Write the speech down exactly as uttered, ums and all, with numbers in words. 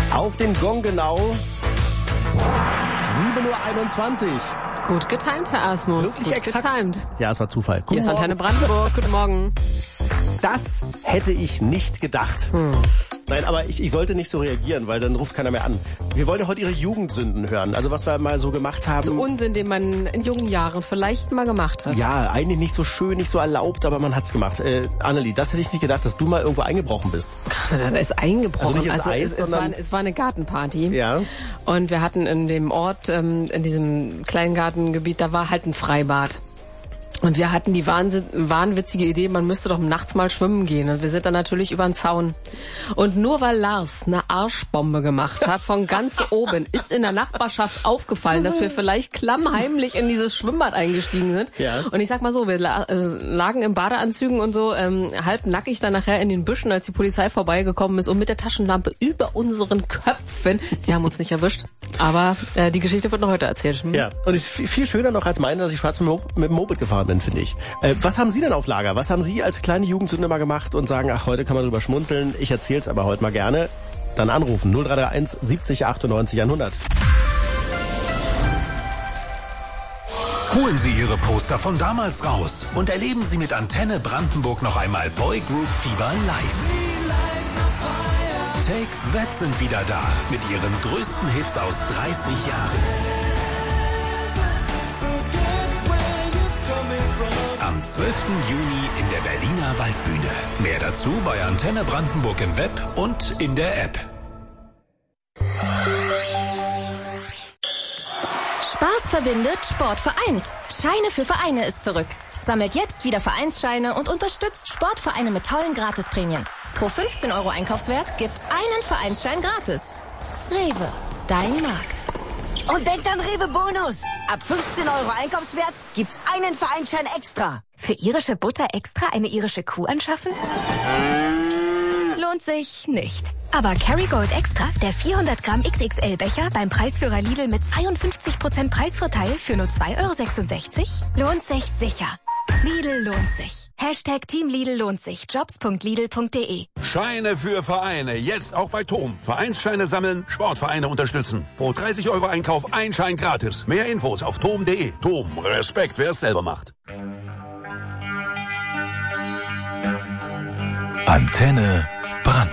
Auf den Gong genau sieben Uhr einundzwanzig. Gut getimt, Herr Asmus. Wirklich Gut exakt. getimt. Ja, es war Zufall. Hier ist Antenne Brandenburg. Guten Morgen. Das hätte ich nicht gedacht. Hm. Nein, aber ich, ich sollte nicht so reagieren, weil dann ruft keiner mehr an. Wir wollen ja heute Ihre Jugendsünden hören. Also was wir mal so gemacht haben. So Unsinn, den man in jungen Jahren vielleicht mal gemacht hat. Ja, eigentlich nicht so schön, nicht so erlaubt, aber man hat's gemacht. Äh, Annelie, das hätte ich nicht gedacht, dass du mal irgendwo eingebrochen bist. Da ist eingebrochen. Also nicht ins also Eis, es, es, war, es war eine Gartenparty. Ja. Und wir hatten in dem Ort, ähm, in diesem Kleingartengebiet, da war halt ein Freibad. Und wir hatten die wahnsinn, wahnwitzige Idee, man müsste doch nachts mal schwimmen gehen. Und wir sind dann natürlich über den Zaun. Und nur weil Lars eine Arschbombe gemacht hat, von ganz oben, ist in der Nachbarschaft aufgefallen, dass wir vielleicht klammheimlich in dieses Schwimmbad eingestiegen sind. Ja. Und ich sag mal so, wir la- äh, lagen im Badeanzügen und so, ähm, halb nackig dann nachher in den Büschen, als die Polizei vorbeigekommen ist und mit der Taschenlampe über unseren Köpfen. Sie haben uns nicht erwischt. Aber äh, die Geschichte wird noch heute erzählt. Hm? Ja, und es ist viel schöner noch als meine, dass ich schwarz mit, Mo- mit dem Moped gefahren bin, finde ich. Äh, was haben Sie denn auf Lager? Was haben Sie als kleine Jugendsünde mal gemacht und sagen, ach, heute kann man drüber schmunzeln, ich erzähl's aber heute mal gerne. Dann anrufen null drei drei eins siebzig achtundneunzig hundert. Holen Sie Ihre Poster von damals raus und erleben Sie mit Antenne Brandenburg noch einmal Boy Group Fieber live. Take That sind wieder da mit ihren größten Hits aus dreißig Jahren. Am zwölften Juni in der Berliner Waldbühne. Mehr dazu bei Antenne Brandenburg im Web und in der App. Spaß verbindet, Sport vereint. Scheine für Vereine ist zurück. Sammelt jetzt wieder Vereinsscheine und unterstützt Sportvereine mit tollen Gratisprämien. Pro fünfzehn Euro Einkaufswert gibt's einen Vereinsschein gratis. Rewe, dein Markt. Und denkt an Rewe Bonus. Ab fünfzehn Euro Einkaufswert gibt's einen Vereinsschein extra. Für irische Butter extra eine irische Kuh anschaffen? Lohnt sich nicht. Aber Kerrygold Extra, der vierhundert Gramm X X L-Becher beim Preisführer Lidl mit zweiundfünfzig Prozent Preisvorteil für nur zwei Euro sechsundsechzig, lohnt sich sicher. Lidl lohnt sich. Hashtag Team Lidl lohnt sich. Jobs punkt lidl punkt de. Scheine für Vereine. Jetzt auch bei Tom. Vereinsscheine sammeln, Sportvereine unterstützen. Pro dreißig Euro Einkauf ein Schein gratis. Mehr Infos auf tom punkt de. Tom, Respekt, wer es selber macht. Antenne